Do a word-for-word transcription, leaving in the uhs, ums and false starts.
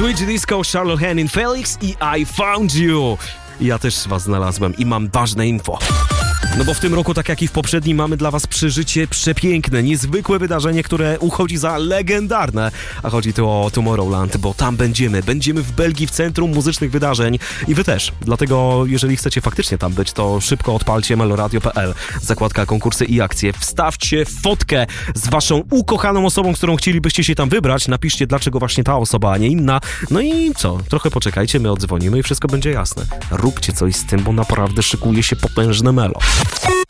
Switch Disco, Charlotte Henning, Felix i I Found You. Ja też was znalazłem i mam ważne info. No bo w tym roku, tak jak i w poprzednim, mamy dla was przeżycie przepiękne, niezwykłe wydarzenie, które uchodzi za legendarne. A chodzi tu o Tomorrowland, bo tam będziemy. Będziemy w Belgii, w Centrum Muzycznych Wydarzeń i wy też. Dlatego, jeżeli chcecie faktycznie tam być, to szybko odpalcie meloradio kropka p l. Zakładka konkursy i akcje. Wstawcie fotkę z waszą ukochaną osobą, z którą chcielibyście się tam wybrać. Napiszcie, dlaczego właśnie ta osoba, a nie inna. No i co? Trochę poczekajcie, my odzwonimy i wszystko będzie jasne. Róbcie coś z tym, bo naprawdę szykuje się potężne melo.